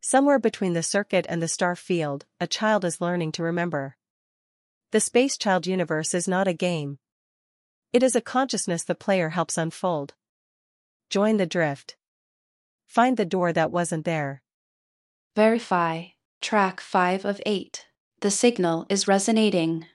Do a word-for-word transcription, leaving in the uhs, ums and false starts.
Somewhere between the circuit and the star field, a child is learning to remember. The Space Child universe is not a game. It is a consciousness the player helps unfold. Join the drift. Find the door that wasn't there. Verify. Track five of eight. The signal is resonating.